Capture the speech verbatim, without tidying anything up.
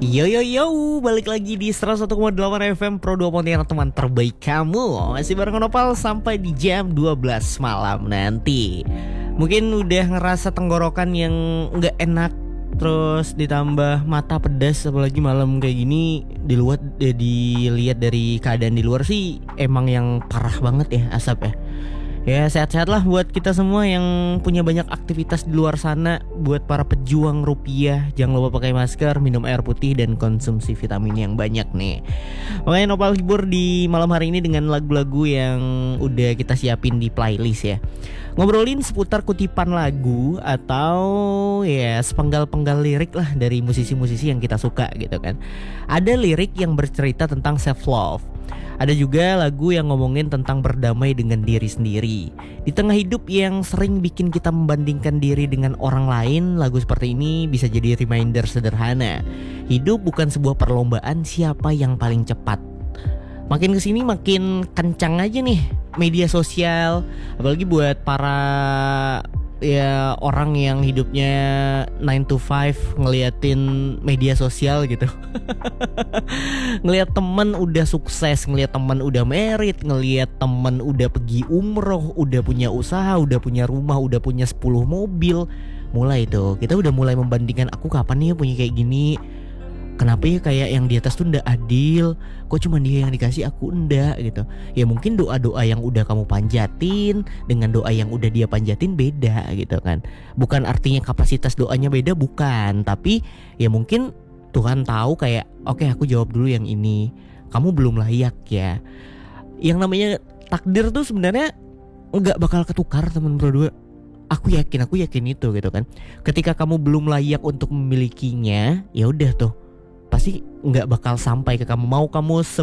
Yo yo yo, balik lagi di seratus satu koma delapan F M Pro dua Pontianak, teman terbaik kamu. Masih bareng Nopal sampai di jam dua belas malam nanti. Mungkin udah ngerasa tenggorokan yang gak enak, terus ditambah mata pedas, apalagi malam kayak gini. Di luar, eh, dilihat dari keadaan di luar sih emang yang parah banget ya asap ya. Ya sehat-sehat lah buat kita semua yang punya banyak aktivitas di luar sana. Buat para pejuang rupiah, jangan lupa pakai masker, minum air putih, dan konsumsi vitamin yang banyak nih. Makanya Nopal hibur di malam hari ini dengan lagu-lagu yang udah kita siapin di playlist ya. Ngobrolin seputar kutipan lagu atau ya sepenggal-penggal lirik lah dari musisi-musisi yang kita suka gitu kan. Ada lirik yang bercerita tentang self love. Ada juga lagu yang ngomongin tentang berdamai dengan diri sendiri. Di tengah hidup yang sering bikin kita membandingkan diri dengan orang lain, lagu seperti ini bisa jadi reminder sederhana. Hidup bukan sebuah perlombaan siapa yang paling cepat. Makin kesini makin kencang aja nih media sosial, apalagi buat para ya orang yang hidupnya nine to five ngeliatin media sosial gitu. Ngeliat temen udah sukses, ngeliat temen udah married, ngeliat temen udah pergi umroh, udah punya usaha, udah punya rumah, udah punya sepuluh mobil. Mulai tuh kita udah mulai membandingkan, aku kapan nih ya punya kayak gini. Kenapa ya kayak yang di atas tuh ndak adil? Kok cuma dia yang dikasih, aku ndak gitu. Ya mungkin doa-doa yang udah kamu panjatin dengan doa yang udah dia panjatin beda gitu kan. Bukan artinya kapasitas doanya beda, bukan. Tapi ya mungkin Tuhan tahu kayak oke, aku jawab dulu yang ini, kamu belum layak ya. Yang namanya takdir tuh sebenarnya nggak bakal ketukar teman berdua. Aku yakin, aku yakin itu gitu kan. Ketika kamu belum layak untuk memilikinya, ya udah tuh pasti nggak bakal sampai ke kamu. Mau kamu